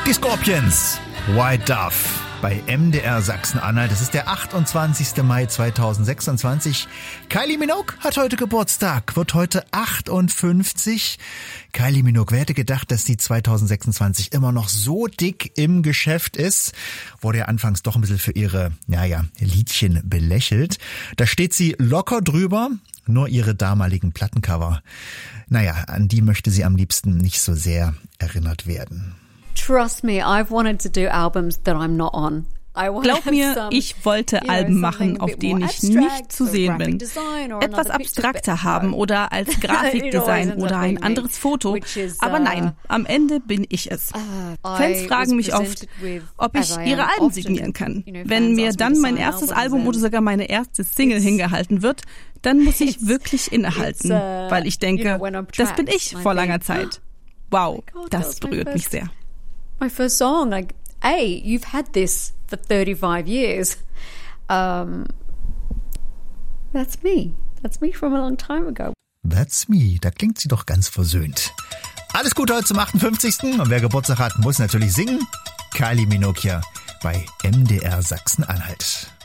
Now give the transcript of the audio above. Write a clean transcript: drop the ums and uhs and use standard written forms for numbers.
Die Scorpions, White Dove bei MDR Sachsen-Anhalt. Es ist der 28. Mai 2026. Kylie Minogue hat heute Geburtstag, wird heute 58. Kylie Minogue, wer hätte gedacht, dass sie 2026 immer noch so dick im Geschäft ist? Wurde ja anfangs doch ein bisschen für ihre, Liedchen belächelt. Da steht sie locker drüber, nur ihre damaligen Plattencover. An die möchte sie am liebsten nicht so sehr erinnert werden. Trust me, I've wanted to do albums that I'm not on. Glaub mir, ich wollte Alben machen, auf denen ich nicht zu sehen bin. Etwas abstrakter haben oder als Grafikdesign oder ein anderes Foto. Aber nein, am Ende bin ich es. Fans fragen mich oft, ob ich ihre Alben signieren kann. Wenn mir dann mein erstes Album oder sogar meine erste Single hingehalten wird, dann muss ich wirklich innehalten, weil ich denke, das bin ich vor langer Zeit. Wow, das berührt mich sehr. My first song, hey, you've had this for 35 years. That's me. That's me from a long time ago. That's me. Da klingt sie doch ganz versöhnt. Alles Gute heute zum 58. Und wer Geburtstag hat, muss natürlich singen. Kylie Minogue bei MDR Sachsen-Anhalt.